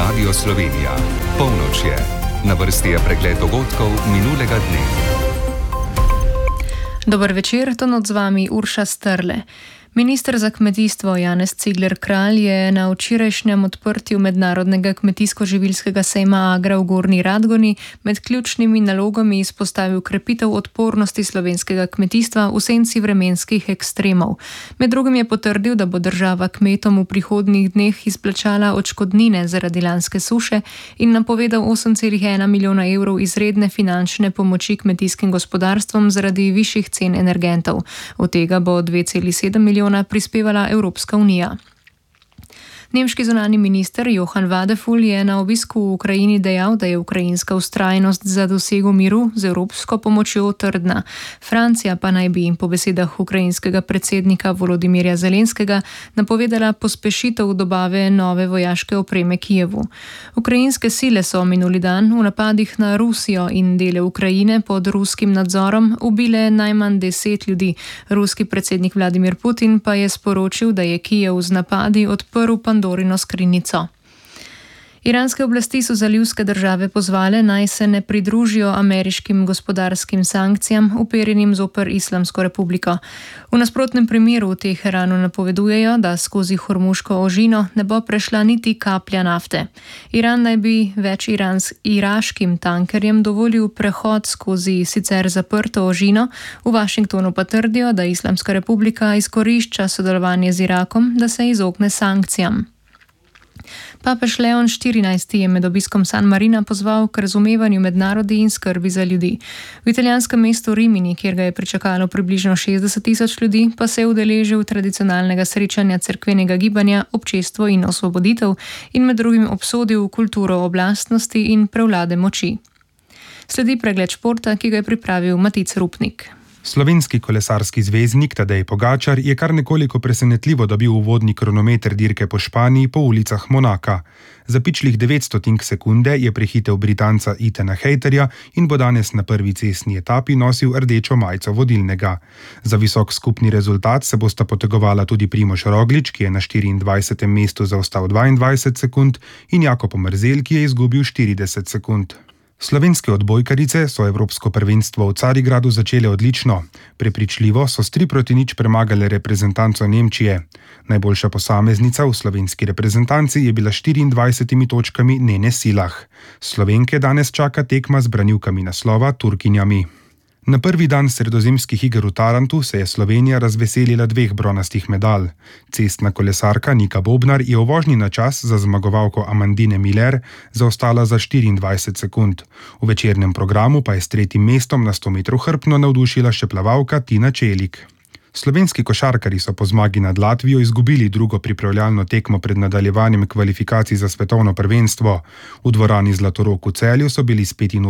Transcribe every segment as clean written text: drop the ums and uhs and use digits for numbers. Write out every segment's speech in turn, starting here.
Radio Slovenija. Polnoč je. Na vrsti je pregled dogodkov minulega dne. Dober večer, to z vami Urša Strle. Minister za kmetijstvo Janez Cigler Kralj je na včerajšnjem odprtju mednarodnega kmetijsko-živilskega sejma Agra v Gornji Radgoni med ključnimi nalogami izpostavil krepitev odpornosti slovenskega kmetijstva v senci vremenskih ekstremov. Med drugim je potrdil, da bo država kmetom v prihodnjih dneh izplačala odškodnine zaradi lanske suše in napovedal 8,1 milijona evrov izredne finančne pomoči kmetijskim gospodarstvom zaradi višjih cen energentov. Od tega bo 2,7 milijona prispevala Evropska unija. Nemški zunanji minister Johann Vadeful je na obisku v Ukrajini dejal, da je ukrajinska vztrajnost za dosego miru z evropsko pomočjo trdna. Francija pa naj bi po besedah ukrajinskega predsednika Volodimirja Zelenskega napovedala pospešitev dobave nove vojaške opreme Kijevu. Ukrajinske sile so minuli dan v napadih na Rusijo in dele Ukrajine pod ruskim nadzorom ubile najmanj 10 ljudi. Ruski predsednik Vladimir Putin pa je sporočil, da je Kijev z napadi odprl Pandorino skrinjico. Iranske oblasti so zalivske države pozvale, naj se ne pridružijo ameriškim gospodarskim sankcijam, uperjenim zoper Islamsko republiko. V nasprotnem primeru v Teheranu napovedujejo, da skozi Hormuško ožino ne bo prešla niti kaplja nafte. Iran naj bi več iraškim tankerjem dovolil prehod skozi sicer zaprto ožino, v Washingtonu pa trdijo, da Islamska republika izkorišča sodelovanje z Irakom, da se izogne sankcijam. Papež Leon XIV. Je med obiskom San Marina pozval k razumevanju med narodi in skrbi za ljudi. V italijanskem mestu Rimini, kjer ga je pričakalo približno 60 tisoč ljudi, pa se je udeležil tradicionalnega srečanja cerkvenega gibanja Občestvo in osvoboditev in med drugim obsodil kulturo oblastnosti in prevlade moči. Sledi pregled športa, ki ga je pripravil Matic Rupnik. Slovenski kolesarski zvezdnik Tadej Pogačar je kar nekoliko presenetljivo dobil uvodni kronometer dirke po Španiji po ulicah Monaka. Za pičlih 900 sekunde je prehitel Britanca Ethana Hayterja in bo danes na prvi cestni etapi nosil rdečo majico vodilnega. Za visok skupni rezultat se bosta potegovala tudi Primož Roglič, ki je na 24. mestu zaostal 22 sekund, in Jakob Omerzel, ki je izgubil 40 sekund. Slovenske odbojkarice so evropsko prvenstvo v Carigradu začele odlično. Prepričljivo so s 3-0 premagale reprezentanco Nemčije. Najboljša posameznica v slovenski reprezentanci je bila 24 točkami Nene Silah. Slovenke danes čaka tekma z branilkami naslova Turkinjami. Na prvi dan sredozemskih iger v Tarantu se je Slovenija razveselila 2 bronastih medalj. Cestna kolesarka Nika Bobnar je v vožnji na čas za zmagovalko Amandine Miller zaostala za 24 sekund. V večernem programu pa je s 3. mestom na 100 metrov hrbtno navdušila še plavalka Tina Čelik. Slovenski košarkarji so po zmagi nad Latvijo izgubili drugo pripravljalno tekmo pred nadaljevanjem kvalifikacij za svetovno prvenstvo. V dvorani Zlatorog v Celju so bili s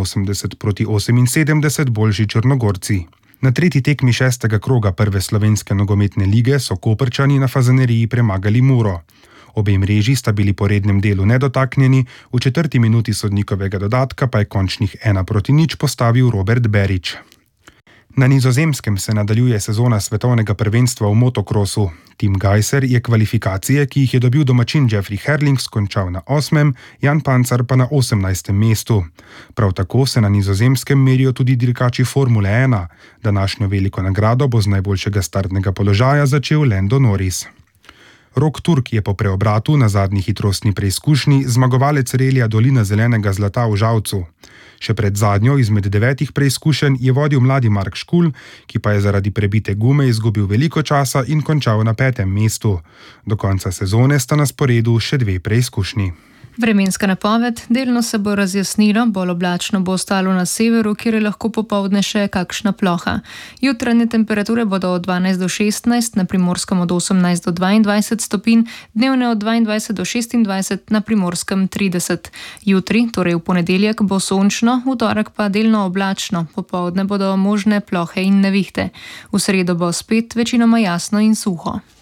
85-78 boljši Črnogorci. Na tretji tekmi 6. kroga prve slovenske nogometne lige so Koprčani na Fazaneriji premagali Muro. Obe mreži sta bili po rednem delu nedotaknjeni, v 4. minuti sodnikovega dodatka pa je končnih 1-0 postavil Robert Berić. Na Nizozemskem se nadaljuje sezona svetovnega prvenstva v motokrosu. Tim Gajser je kvalifikacije, ki jih je dobil domačin Jeffrey Herlings, končal na 8., Jan Pancar pa na 18. mestu. Prav tako se na Nizozemskem merijo tudi dirkači Formule 1. Današnjo veliko nagrado bo z najboljšega startnega položaja začel Lando Norris. Rok Turk je po preobratu na zadnji hitrostni preizkušnji zmagovalec relija Dolina zelenega zlata v Žalcu. Še pred zadnjo izmed 9 preizkušenj je vodil mladi Mark Škul, ki pa je zaradi prebite gume izgubil veliko časa in končal na 5. mestu. Do konca sezone sta na sporedu še 2 preizkušnji. Vremenska napoved: delno se bo razjasnilo, bolj oblačno bo ostalo na severu, kjer je lahko popoldne še kakšna ploha. Jutranje temperature bodo od 12 do 16, na Primorskem od 18 do 22 stopinj, dnevne od 22 do 26, na Primorskem 30. Jutri, torej v ponedeljek, bo sončno, v torek pa delno oblačno, popoldne bodo možne plohe in nevihte. V sredo bo spet večinoma jasno in suho.